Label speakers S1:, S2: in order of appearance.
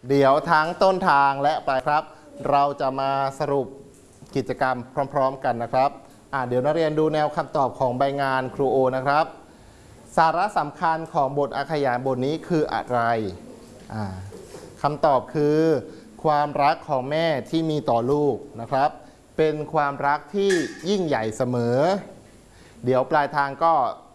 S1: เดี๋ยวทั้งต้นทางและปลายครับเราจะมาสรุปกิจกรรมพร้อมๆกันนะครับเดี๋ยวนักเรียนดูแนวคำตอบของใบงานครูโอนะครับสาระสำคัญของบทอาขยานบทนี้คืออะไรคำตอบคือความรักของแม่ที่มีต่อลูกนะครับเป็นความรักที่ยิ่งใหญ่เสมอเดี๋ยวปลายทางก็